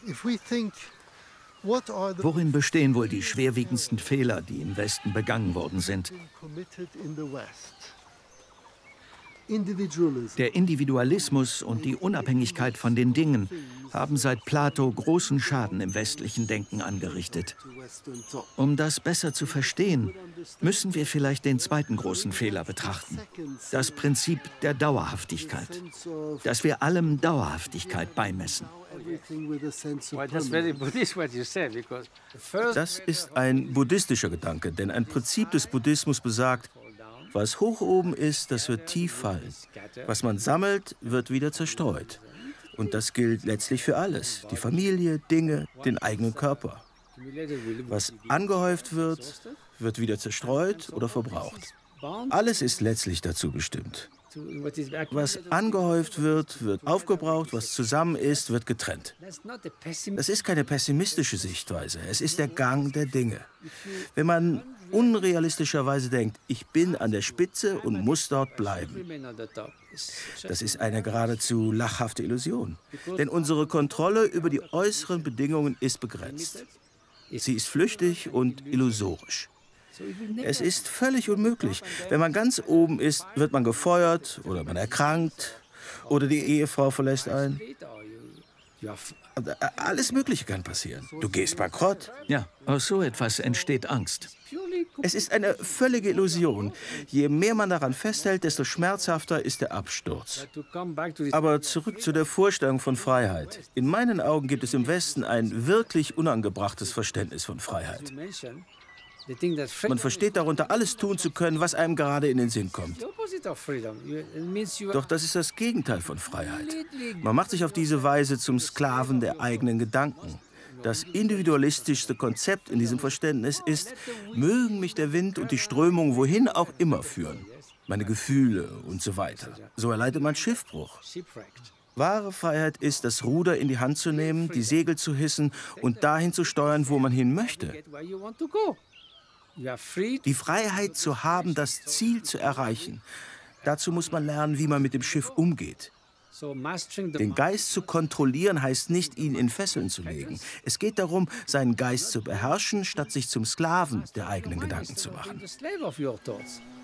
Worin bestehen wohl die schwerwiegendsten Fehler, die im Westen begangen worden sind? Der Individualismus und die Unabhängigkeit von den Dingen haben seit Plato großen Schaden im westlichen Denken angerichtet. Um das besser zu verstehen, müssen wir vielleicht den zweiten großen Fehler betrachten: das Prinzip der Dauerhaftigkeit, dass wir allem Dauerhaftigkeit beimessen. Das ist ein buddhistischer Gedanke, denn ein Prinzip des Buddhismus besagt: Was hoch oben ist, das wird tief fallen. Was man sammelt, wird wieder zerstreut. Und das gilt letztlich für alles: die Familie, Dinge, den eigenen Körper. Was angehäuft wird, wird wieder zerstreut oder verbraucht. Alles ist letztlich dazu bestimmt. Was angehäuft wird, wird aufgebraucht, was zusammen ist, wird getrennt. Das ist keine pessimistische Sichtweise, es ist der Gang der Dinge. Wenn man unrealistischerweise denkt, ich bin an der Spitze und muss dort bleiben, das ist eine geradezu lachhafte Illusion. Denn unsere Kontrolle über die äußeren Bedingungen ist begrenzt. Sie ist flüchtig und illusorisch. Es ist völlig unmöglich. Wenn man ganz oben ist, wird man gefeuert oder man erkrankt oder die Ehefrau verlässt einen. Alles Mögliche kann passieren. Du gehst bankrott. Ja, aus so etwas entsteht Angst. Es ist eine völlige Illusion. Je mehr man daran festhält, desto schmerzhafter ist der Absturz. Aber zurück zu der Vorstellung von Freiheit. In meinen Augen gibt es im Westen ein wirklich unangebrachtes Verständnis von Freiheit. Man versteht darunter, alles tun zu können, was einem gerade in den Sinn kommt. Doch das ist das Gegenteil von Freiheit. Man macht sich auf diese Weise zum Sklaven der eigenen Gedanken. Das individualistischste Konzept in diesem Verständnis ist: Mögen mich der Wind und die Strömung wohin auch immer führen. Meine Gefühle und so weiter. So erleidet man Schiffbruch. Wahre Freiheit ist, das Ruder in die Hand zu nehmen, die Segel zu hissen und dahin zu steuern, wo man hin möchte. Die Freiheit zu haben, das Ziel zu erreichen. Dazu muss man lernen, wie man mit dem Schiff umgeht. Den Geist zu kontrollieren heißt nicht, ihn in Fesseln zu legen. Es geht darum, seinen Geist zu beherrschen, statt sich zum Sklaven der eigenen Gedanken zu machen.